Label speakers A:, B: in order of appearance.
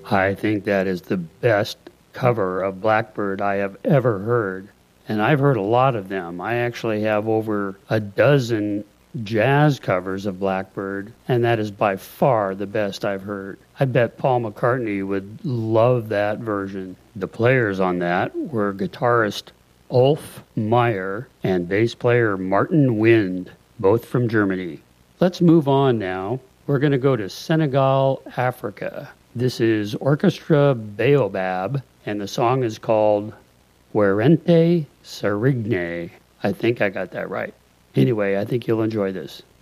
A: I think that is the best cover of Blackbird I have ever heard. And I've heard a lot of them. I actually have over a dozen jazz covers of Blackbird, and that is by far the best I've heard. I bet Paul McCartney would love that version. The players on that were guitarist Ulf Meyer and bass player Martin Wind, both from Germany. Let's move on now. We're going to go to Senegal, Africa. This is Orchestra Baobab, and the song is called Werente Sarigne. I think I got that right. Anyway, I think you'll enjoy this.